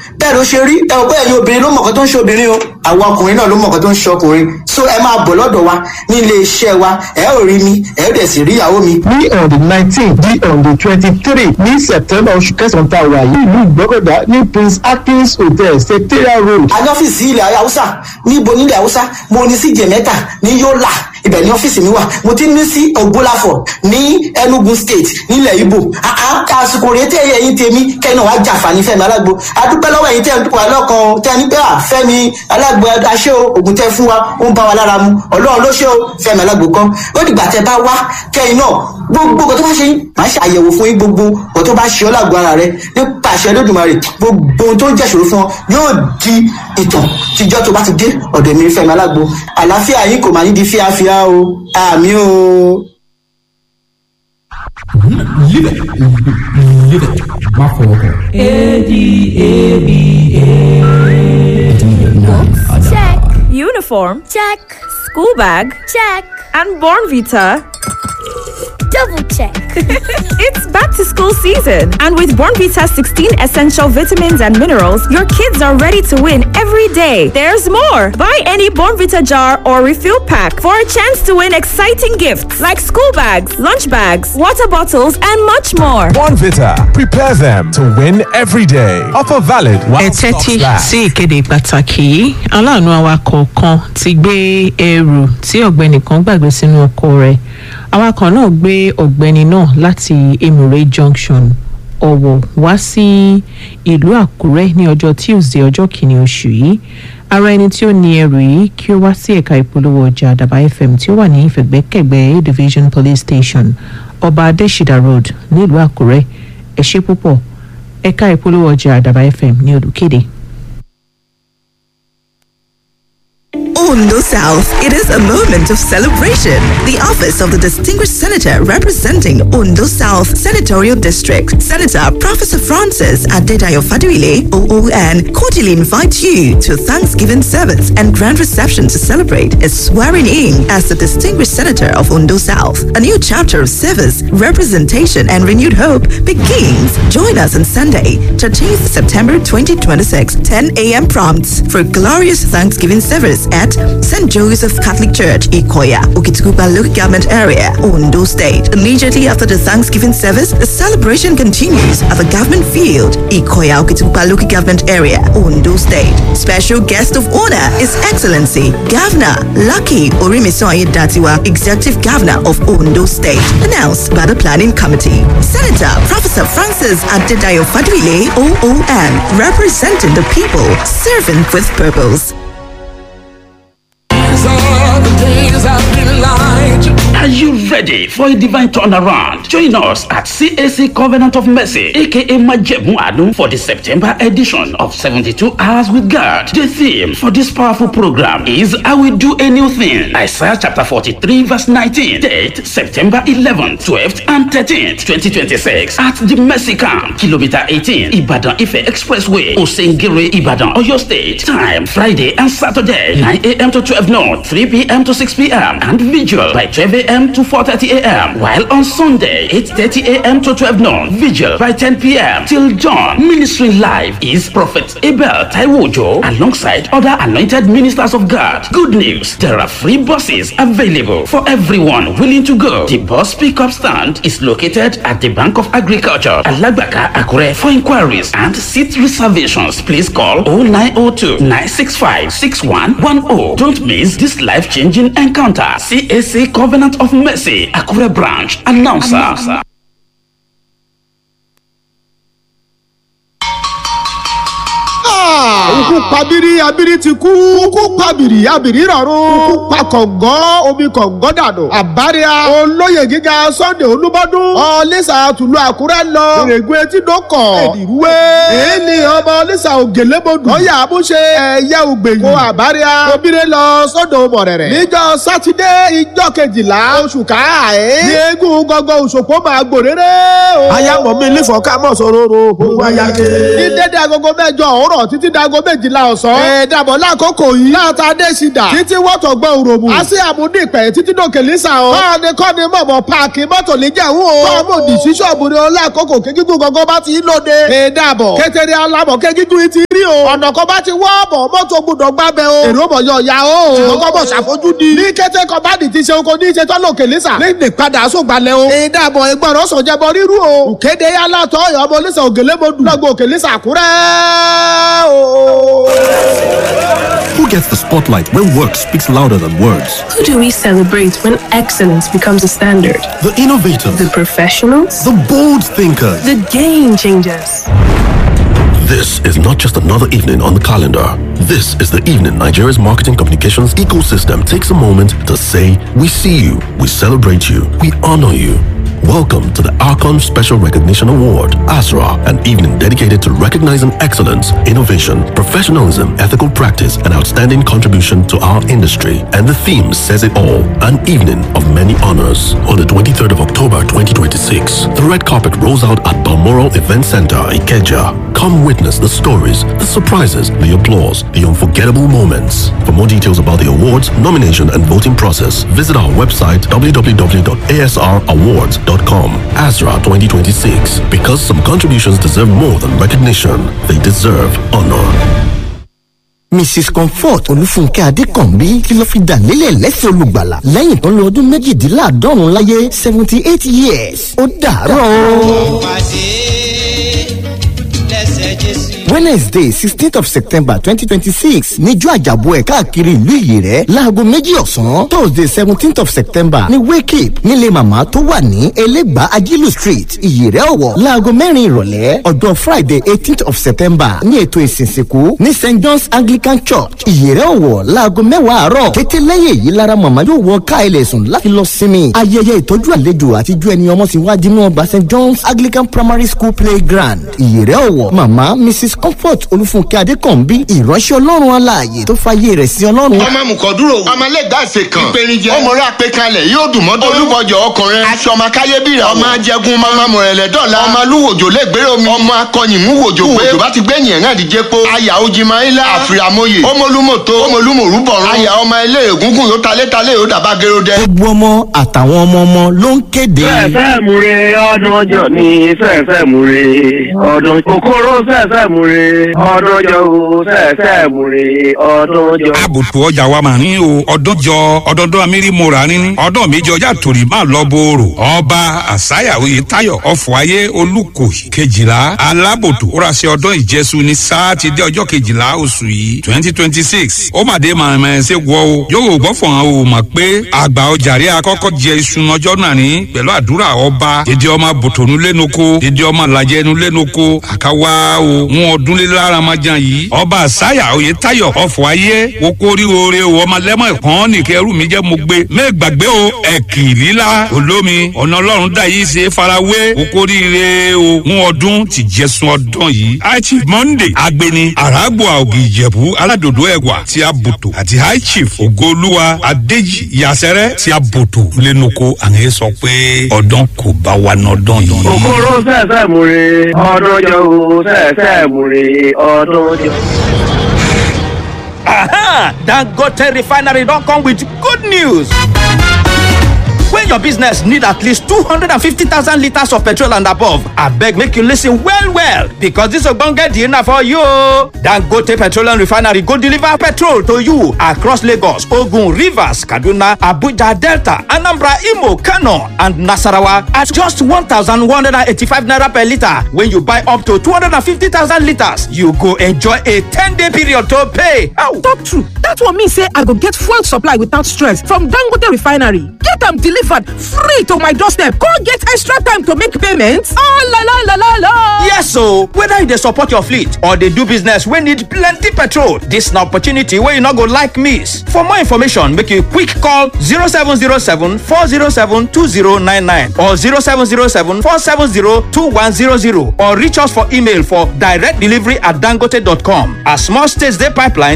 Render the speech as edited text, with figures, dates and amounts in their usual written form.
bẹ́ẹ̀ ló ṣe rí ẹ ò bẹ́ẹ̀ ni obìnrin ló mọ̀ọ́kọ́ tó ń ṣe obìnrin o àwọn ọkùnrin náà ló mọ̀ọ́kọ́ tó ń ṣe ọkùnrin so ẹ máa bọ̀ lọ́dọ̀ wa ní ilé iṣẹ́ wa ẹ ò rí mi ẹ ò dẹ̀ sì rí ìyàwó mi. ní on the 19 di on the 23 ní september oṣù kẹsàn-án tá a wà yìí ìlú ìgbọ́kọ̀dá ní prince akins hotel secretariat road. a ní ọ́fíìsì ilẹ̀ haúsá níbo nílẹ̀ haúsá mo ní sí jẹ̀mẹ́ta ní yọ́là ibẹ̀ ní ọ́fíìsì mi wà mo ti ní sí ògbólàfọ̀ ní enugu state nílẹ̀ ibo àsìkò rèé tẹ́ ẹ̀yìn tèmi kẹ́ni wàá jàǹfààní fẹ́mi alágbo adúpẹ́ lọ́wọ́ ẹ̀yìn tẹ́ ẹ̀ ń wà lọ́kàn tẹ́ ẹ ní pé fẹ́mi alágbo aṣẹ́ o ògùn tẹ́ fún wa ó ń bá wa lára mu ọlọ́run ló ṣe o fẹ́mi alágbo kan ó dìgbà tẹ́ bá wá kẹ́yìn náà gbogbo nǹkan tó bá ṣe yín máa ṣe àyẹ̀wò fún yín gbogbo nǹkan tó bá ṣe ọ́ lágbo ara rẹ nípa àṣẹ Olódùmarè gbogbo ohun tó ń jẹ́ṣòro fún ọ yóò di ìtàn tíjọ́ tó bá ti dé ọ̀dọ̀ mi fẹ́mi alágbo àlàáfíà yín kò máa ní di fíafíà o àmì o. Live it. My father. Check. Uniform? Check. School bag? Check. And Born Vita? Double check. It's back to school season, and with Born Vita's 16 essential vitamins and minerals, your kids are ready to win every day. There's more. Buy any Born Vita jar or refill pack for a chance to win exciting gifts like school bags, lunch bags, water bottles, and much more. Born Vita. Prepare them to win every day. Offer valid while stocks last. Sí ìkéde pàtàkì aláàánú awakọ̀ kan ti gbé ẹrù tí ọ̀gbẹ́ni kan gbàgbé sínú ọkọ̀ rẹ̀. Awakọ̀ náà gbé ọ̀gbẹ́ni náà láti Emure Junction Ọ̀wọ̀ wá sí ìlú Àkúrẹ́ ní ọjọ́ Tuesday ọjọ́ kìíní oṣù yìí. Ara ẹni tí ó ní ẹrù yìí kí ó wá sí ẹ̀ka ìpolówó ọjà Àdàbà FM tí ó wà ní ìfẹ̀gbẹ́kẹ̀gbẹ́ A Division Police Station Ọba Adéṣídà Road nílùú Àkúrẹ́. Ẹ ṣé púpọ̀. Ẹ̀ka ìpolówó ọjà Àdàbà FM ní olùkéde. Ondo South, it is a moment of celebration. The office of the Distinguished Senator representing Ondo South Senatorial District, Senator Professor Francis Adedayo Faduile, OON, cordially invites you to Thanksgiving service and grand reception to celebrate his swearing in as the Distinguished Senator of Ondo South. A new chapter of service, representation, and renewed hope begins. Join us on Sunday, 13th September 2026, 10 a.m. prompts for a glorious Thanksgiving service at St. Joseph Catholic Church, Ikoya, Okitukupa Local Government Area, Ondo State. Immediately after the Thanksgiving service, the celebration continues at the Government Field, Ikoya, Okitukupa Local Government Area, Ondo State. Special guest of honor is Excellency Governor Lucky Orimisoye Datiwa, Executive Governor of Ondo State. Announced by the Planning Committee. Senator Professor Francis Adedayo Faduile, OON, representing the people, serving with purpose. Are you ready for a divine turnaround? Join us at CAC Covenant of Mercy, aka Majemu Anu, for the September edition of 72 Hours with God. The theme for this powerful program is I Will Do a New Thing. Isaiah chapter 43 verse 19. Date September 11th, 12th and 13th, 2026 at the Mercy Camp, Kilometer 18, Ibadan Ife Expressway, Osengiri, Ibadan, Oyo State. Time Friday and Saturday, 9 a.m. to 12 noon, 3 p.m. to 6 p.m. and vigil by 12 a.m. to 4:30 a.m. While on Sunday, 8:30 a.m. to 12 noon, vigil by 10 p.m. till dawn. Ministering live is Prophet Abel Taiwojo alongside other anointed ministers of God. Good news, there are free buses available for everyone willing to go. The bus pickup stand is located at the Bank of Agriculture, Alagbaka, Akure. For inquiries and seat reservations, please call 0902-965-6110. Don't miss this life-changing encounter. CAC Covenant of Mercy, Akure Branch. Announcer. Òkú pabiri abiri ti kú. Òkú pabiri abiri rọrùn. Òkú pa kọ̀ǹgọ́ omi kọ̀ǹgọ́ dànù. Àbáríà olóyè gíga Sunday Olúbọ́dún. Ọlẹ́sà tùlù Àkúrẹ́ lọ. Èrègùn etí dọ́kọ̀. Èdìrúwé. Èyí ni ọmọ Ọlẹ́sà Ògèlébodù. Ọ̀yà àbúṣe ẹ̀yẹ ògbèyìn. Kó àbáríà obìnrin lọ sọ́dọ̀ Mọ̀rẹ̀rẹ̀. Níjọ́ Sátidé ìjọ́ 12 oṣù káàé. Ní eégún gọ́gọ́ Òṣòpó máa gbòréré o. Ayámọ̀ mi lè fọ́ ká mọ̀ sọ̀rọ̀ ro. Gbogbo ayáké. Ní dédé agogo mẹ́jọ òwúrọ̀ títí dago 12 ọ̀sán. Ẹ̀ẹ́dàbọ̀ lákòókò yìí. Láta Adéṣídà. Títí wọ́tọ̀ gbọ́ òròmù. A sí àmúdí ìpẹ́ títí dòkè lísà o. Kọ́ni mọ̀mọ́ páàkì mọ́tò lè jẹ̀hún o. Kọ́ọ̀mù òdì sí ṣọ́ọ̀bù ni ọlá àkókò kéjúgún gangan bá ti lóde. Ẹ̀ẹ́dàbọ̀. Kékeré alámọ̀ kéjúgún ti rí o. ọ̀nà kan bá ti wọ́ bọ̀ mọ́tò gbọ́dọ̀ gbábẹ́ o. èrò bọ̀ yọ ọ̀ya o. ṣùgbọ́n kọ́ bọ̀ ṣàfojúdi. ní kété kan bá di ti ṣe oko ní ṣe tọ́lọ̀ kèlésà. léde padà sógbalẹ̀ o. ìdàbọ̀ ìgbọ̀rọ̀ sọ̀jẹ̀bọ̀ rírú o. òkéde yálà tọ́ ọ̀yọ́ ọmọ olóṣèlú ògèlémodù. lọ́gbọ̀ òkèlésà Àkúrẹ́ o. Who gets the spotlight when work speaks louder than words? Who do we celebrate when excellence becomes a standard? The innovators. The professionals? The bold thinkers. The game changers. This is not just another evening on the calendar. This is the evening Nigeria's marketing communications ecosystem takes a moment to say, we see you, we celebrate you, we honor you. Welcome to the Archon Special Recognition Award, ASRA, an evening dedicated to recognizing excellence, innovation, professionalism, ethical practice, and outstanding contribution to our industry. And the theme says it all, an evening of many honors. On the 23rd of October 2026, the red carpet rolls out at Balmoral Event Center, Ikeja. Come witness the stories, the surprises, the applause, the unforgettable moments. For more details about the awards, nomination, and voting process, visit our website www.asrawards.com. ASRA 2026. Because some contributions deserve more than recognition, they deserve honor. Mrs. Comfort Olúfúnkẹ́ Adékànbí kí ló fi dà lélẹ̀ lẹ́sẹ̀ olùgbàlà lẹ́yìn tó ń lo ọdún méjìdínláàádọ́rùn láyé 78 years. Ó dàárọ̀. Wednesday 16th of September 2026 níjọ́ àjàbọ̀ ẹ̀ káàkiri ìlú Ìyèrẹ́ láago 2 ọ̀sán. Thursday 17th of September ní wake up nílé màmá tó wà ní Ẹlẹ́gbà Ajílù Street Ìyèrẹ́ Ọ̀wọ̀ láago 4 ìrọ̀lẹ́. Ọjọ́ Friday 18th of September ní ètò ìsìnsìnkú ní St. John's Anglican Church Ìyèrẹ́ Ọ̀wọ̀ láago 10 àárọ̀. Kété lẹ́yìn èyí lára màmá yóò wọ ká ilẹ̀ sùn láti lọ sinmi. Ayẹyẹ ìtọ́jú àlejò àtijọ́ ẹni ọmọ sì wájú ní ọgbà St. John's Anglican Primary School Playground Ìyèrẹ́ Ọ̀wọ̀. Màmá Mrs. Comfort Olúfúnkẹ́ Adékànbí ìránṣẹ́ Ọlọ́run alààyè tó fàyè rẹ̀ sí Ọlọ́run. ọmọ mùkọ́dúró ọmọlẹ́gbàsẹ̀ kan ìpèníjẹ ọmọrẹ́ àpẹkalẹ̀ yóò dùn mọ́tò olúbọjọ ọkùnrin aṣọ ọmọ káyébìrì ọmọ ajẹgun ọmọ mọ̀rẹ̀lẹ̀ dọ́là ọmọ alúwòjò lẹ́gbẹ̀rẹ̀ omi ọmọ akọyìn múwòjò pé òjò bá ti gbẹ̀yìn ẹ̀rán àdìjẹ́ po àyà ojimáìlá àfìràmọye ọmọlúmọ̀tò ọmọlúmọ̀rúbọ̀rún àyà ọmọ ilé ègúngún yóò talé yóò dàbá gẹ́rọ́dẹ́. gbogbo ọmọ àtàwọn ọmọ ló ń kéde. fẹ́ẹ̀fẹ́ múre ọdún ọjọ́ ni fẹ́ẹ̀fẹ́ múre ọdún kòkòrò fẹ́ẹ̀fẹ́ múre ọdún ọjọ́ o fẹ́ẹ̀fẹ́ múre ọdún ọjọ́. àbùtù ọjà wa mà ní o ọdúnjọ ọdọọdún amírí mora ní ọdún méjì ọjà torí máa lọ bòòrò ọba àsáyà oyètáyọ̀ ọ̀fọ̀ayé olùkòyí kejìlá alábòtò orasẹ ọdún ìjẹsùn ní sátidé ọjọ́ kejìlá oṣù yìí 2026 ó màdé màmá ẹsẹ wọ o yóò gbọ́ fọ̀hán o mọ̀ pé àgbà ọjàre akọ́kọ́ jẹ iṣu ọjọ́ náà ní pẹ̀lú àdúrà ọba dédé ọmọ bòtònú lẹ́nuko dédé ọmọ làjẹnu lẹ́nuko àkáwá o ń ọdún lélára máa jan yìí ọba àsáyà oyètáyọ̀ ọ̀fọ̀ayé okòrí oore o ọmọ lẹ́mọ̀ ẹ̀kọ́ nìkẹ́rù mi jẹ́ mo gbé mẹ́gbàgbé o ẹ̀kì líla olómi ọ̀nà ọlọ́run dá yìí ṣe farawé okòríire o ń ọdún ti jẹsun ọdún yìí high chief monday agbeni aragbo àògì ìjẹ̀bú aládòdó ẹ̀wà ti abòtò àti high chief ògoolúwa adéjì yasẹrẹ ti abòtò lẹ́nuko àwọn sọ pé ọdún kò bá wa nọdún yìí. kòkòrò fẹ́ẹ̀fẹ́ múre ọdún ọjọ́ o fẹ́ẹ̀fẹ́ múre ọdún ọjọ́. Aha! Dangote Refinery don come with good news. When your business need at least 250,000 litres of petrol and above, abeg make you listen well because this ogbonge deal na for you. Dangote Petroleum Refinery go deliver petrol to you across Lagos, Ogun, Rivers, Kaduna, Abuja, Delta, Anambra, Imo, Kano and Nasarawa at just 1,185 naira per litre. When you buy up to 250,000 litres, you go enjoy a 10-day period to pay. Ow, talk true. That one mean say I go get fuel supply without stress from Dangote Refinery. Get am delivered free to my doorstep. Go get extra time to make payments. Oh la la la la la. Yes, so whether you dey support your fleet or dey do business wey need plenty petrol, this na opportunity wey you no go like miss. For more information, make you quick call 0707 407 2099 or 0707 470 2100 or reach us for email for directdelivery@dangote.com. As small states dey pipeline,